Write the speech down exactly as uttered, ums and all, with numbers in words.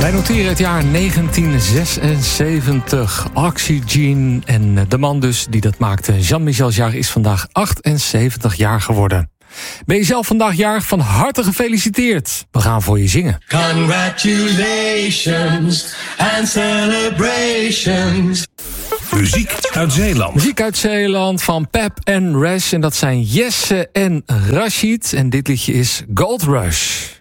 Wij noteren het jaar negentien zesenzeventig. Oxygen en de man dus die dat maakte, Jean-Michel Jarre, is vandaag achtenzeventig jaar geworden. Ben je zelf vandaag jarig? Van harte gefeliciteerd. We gaan voor je zingen. Congratulations and celebrations. Muziek uit Zeeland. Muziek uit Zeeland van Pep en Rash. En dat zijn Jesse en Rashid. En dit liedje is Gold Rush.